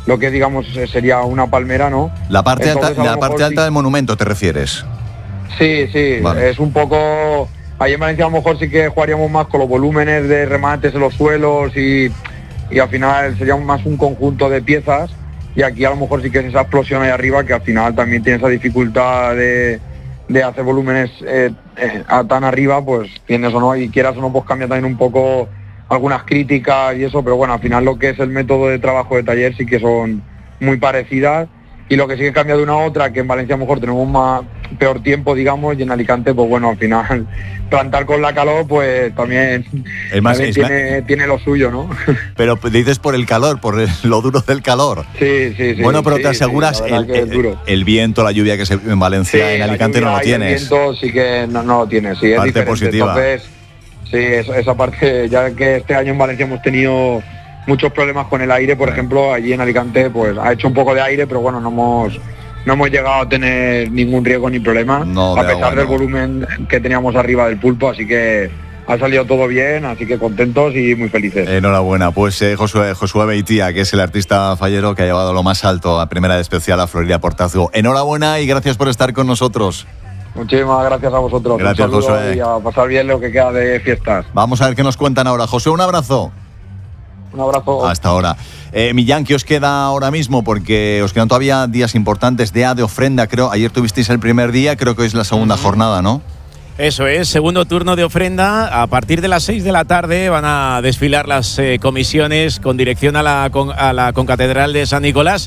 lo que digamos sería una palmera, ¿no? La parte Entonces, alta del monumento, ¿te refieres? Sí, vale. Es un poco... Ahí en Valencia a lo mejor sí que jugaríamos más con los volúmenes de remates en los suelos y al final sería más un conjunto de piezas, y aquí a lo mejor sí que es esa explosión ahí arriba que al final también tiene esa dificultad de hacer volúmenes tan arriba, pues tienes o no, y quieras o no, pues cambia también un poco algunas críticas y eso, pero bueno, al final lo que es el método de trabajo de taller sí que son muy parecidas, y lo que sí que cambia de una a otra, que en Valencia a lo mejor tenemos peor tiempo, digamos, y en Alicante, pues bueno, al final plantar con la calor, pues también tiene lo suyo, ¿no? Pero dices por el calor, por lo duro del calor. Sí. Bueno, pero sí, te aseguras el viento, la lluvia que se vive en Valencia, en Alicante no lo tienes. El viento sí que no lo tienes, sí, es parte diferente. Positiva. Entonces, sí, esa parte, ya que este año en Valencia hemos tenido muchos problemas con el aire, por ejemplo, allí en Alicante pues ha hecho un poco de aire, pero bueno, no hemos llegado a tener ningún riesgo ni problema, a pesar del volumen que teníamos arriba del pulpo, así que ha salido todo bien, así que contentos y muy felices. Enhorabuena, pues Josué Beitia, que es el artista fallero que ha llevado lo más alto a Primera de Especial a Florida Portazgo. Enhorabuena y gracias por estar con nosotros. Muchísimas gracias a vosotros. Gracias, un saludo, Josué. Y a pasar bien lo que queda de fiestas. Vamos a ver qué nos cuentan ahora. Josué, un abrazo. Un abrazo. Hasta ahora. Millán, ¿qué os queda ahora mismo? Porque os quedan todavía días importantes de ofrenda, creo. Ayer tuvisteis el primer día, creo que hoy es la segunda jornada, ¿no? Eso es, segundo turno de ofrenda. A partir de las 6 de la tarde van a desfilar las comisiones con dirección a la concatedral de San Nicolás.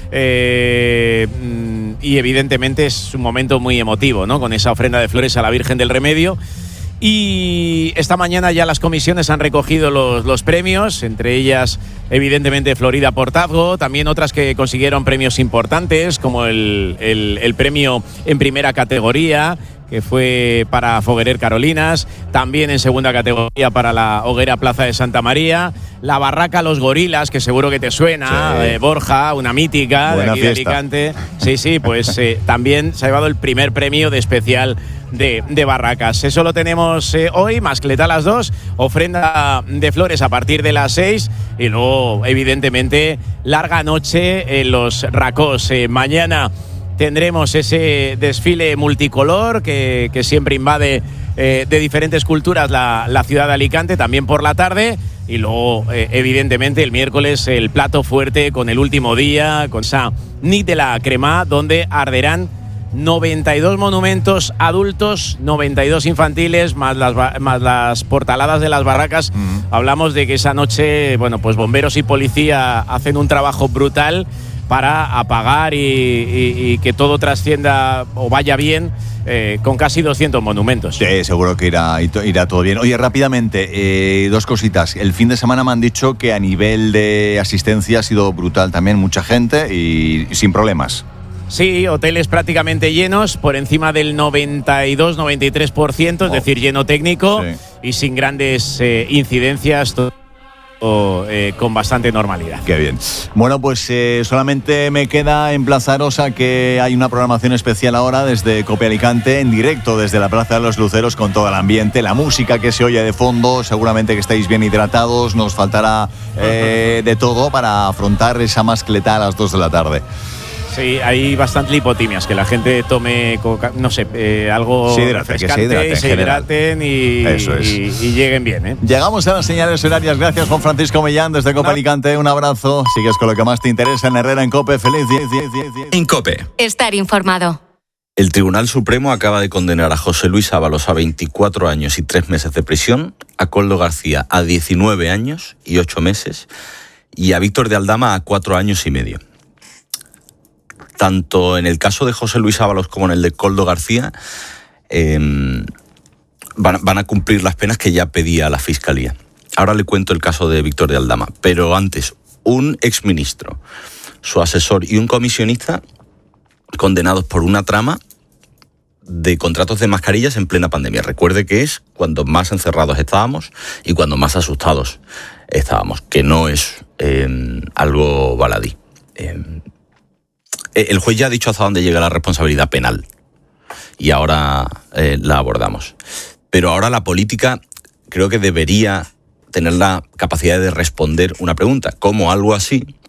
Y evidentemente es un momento muy emotivo, ¿no? Con esa ofrenda de flores a la Virgen del Remedio. Y esta mañana ya las comisiones han recogido los premios, entre ellas evidentemente Florida Portazgo, también otras que consiguieron premios importantes como el premio en primera categoría, que fue para Foguerer Carolinas, también en segunda categoría para la Hoguera Plaza de Santa María, la Barraca Los Gorilas, que seguro que te suena, sí. Borja, una mítica. Buena de aquí fiesta. De Alicante. Sí, pues también se ha llevado el primer premio de especial de Barracas. Eso lo tenemos hoy, mascleta a las 2, ofrenda de flores a partir de las 6 y luego, evidentemente, larga noche en los Racós. Mañana tendremos ese desfile multicolor que siempre invade de diferentes culturas la ciudad de Alicante, también por la tarde. Y luego, evidentemente, el miércoles el plato fuerte con el último día, con esa Nit de la Cremà, donde arderán 92 monumentos adultos, 92 infantiles, más las portaladas de las barracas. Hablamos de que esa noche, bueno, pues bomberos y policía hacen un trabajo brutal para apagar y que todo trascienda o vaya bien, con casi 200 monumentos. Sí, seguro que irá todo bien. Oye, rápidamente, dos cositas. El fin de semana me han dicho que a nivel de asistencia ha sido brutal también, mucha gente y sin problemas. Sí, hoteles prácticamente llenos, por encima del 92-93%, es decir, lleno técnico, sí. Y sin grandes incidencias, con bastante normalidad. Qué bien. Bueno, pues solamente me queda emplazaros a que hay una programación especial ahora desde COPE Alicante, en directo desde la Plaza de los Luceros, con todo el ambiente, la música que se oye de fondo, seguramente que estáis bien hidratados, nos faltará de todo para afrontar esa mascleta a las 2 de la tarde. Sí, hay bastante lipotimias, que la gente tome, algo refrescante, que se hidraten y lleguen bien, ¿eh? Llegamos a las señales horarias. Gracias, Juan Francisco Millán, desde COPE Alicante. Un abrazo. Sigues con lo que más te interesa en Herrera en COPE. Feliz 10. En COPE. Estar informado. El Tribunal Supremo acaba de condenar a José Luis Ábalos a 24 años y 3 meses de prisión, a Koldo García a 19 años y 8 meses y a Víctor de Aldama a 4 años y medio. Tanto en el caso de José Luis Ábalos como en el de Koldo García van a cumplir las penas que ya pedía la Fiscalía. Ahora le cuento el caso de Víctor de Aldama, pero antes, un exministro, su asesor y un comisionista condenados por una trama de contratos de mascarillas en plena pandemia. Recuerde que es cuando más encerrados estábamos y cuando más asustados estábamos, que no es algo baladí. El juez ya ha dicho hasta dónde llega la responsabilidad penal y ahora la abordamos. Pero ahora la política creo que debería tener la capacidad de responder una pregunta. ¿Cómo algo así